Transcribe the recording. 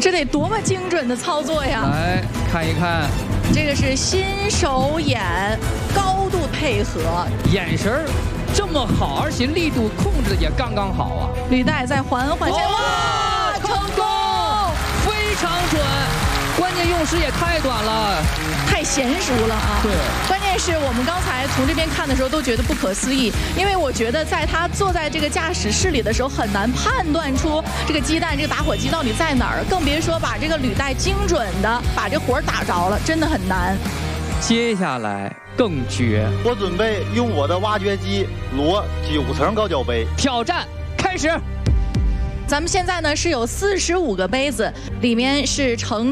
这得多么精准的操作呀！ 来看一看， 这个是心手眼高度配合， 眼神儿这么好，而且力度控制的也刚刚好啊。 履带再缓缓前， 哇，成功，非常准，关键用时也太短了， 太娴熟了啊！ 对， 关键是我们刚才从这边看的时候都觉得不可思议，因为我觉得在他坐在这个驾驶室里的时候很难判断出这个鸡蛋这个打火机到底在哪儿，更别说把这个履带精准的把这火打着了，真的很难。 接下来更绝， 我准备用我的挖掘机摞9层高脚杯， 挑战开始。 咱们现在呢是有45个杯子，里面是盛